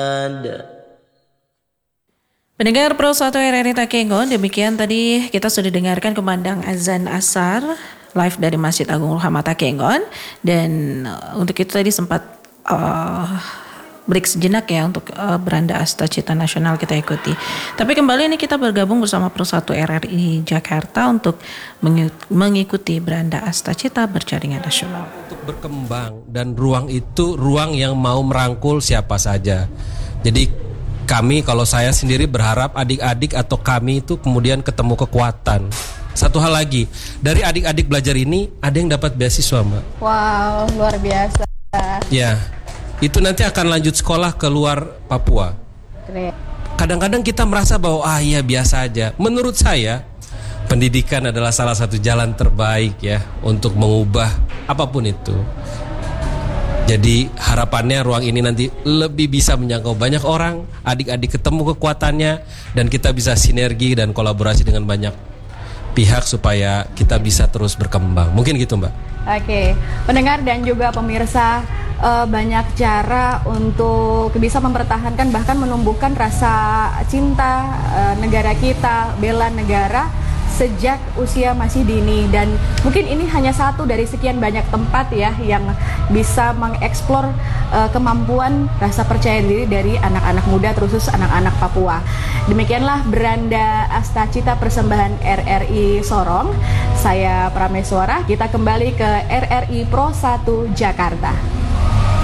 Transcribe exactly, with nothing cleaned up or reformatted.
Pendengar Pro satu R R I Takengon, demikian tadi kita sudah dengarkan kumandang azan asar live dari Masjid Agung Ruhama Takengon, dan uh, untuk itu tadi sempat uh, break sejenak ya untuk uh, Beranda Asta Cita Nasional kita ikuti. Tapi kembali ini kita bergabung bersama Pro satu R R I Jakarta untuk mengikuti Beranda Asta Cita Berjaringan Nasional. Untuk berkembang, dan ruang itu ruang yang mau merangkul siapa saja. Jadi kami, kalau saya sendiri berharap adik-adik atau kami itu kemudian ketemu kekuatan. Satu hal lagi, dari adik-adik belajar ini ada yang dapat beasiswa, Mbak. Wow, luar biasa. Ya, itu nanti akan lanjut sekolah ke luar Papua. Keren. Kadang-kadang kita merasa bahwa ah ya biasa aja. Menurut saya, pendidikan adalah salah satu jalan terbaik ya untuk mengubah apapun itu. Jadi harapannya ruang ini nanti lebih bisa menjangkau banyak orang, adik-adik ketemu kekuatannya, dan kita bisa sinergi dan kolaborasi dengan banyak pihak supaya kita bisa terus berkembang. Mungkin gitu, Mbak. Oke, pendengar dan juga pemirsa, eh, banyak cara untuk bisa mempertahankan bahkan menumbuhkan rasa cinta eh, negara kita, bela negara sejak usia masih dini, dan mungkin ini hanya satu dari sekian banyak tempat ya yang bisa mengeksplor uh, kemampuan rasa percaya diri dari anak-anak muda, terusus anak-anak Papua. Demikianlah Beranda Asta Cita persembahan R R I Sorong. Saya Prameswara, kita kembali ke R R I Pro satu Jakarta.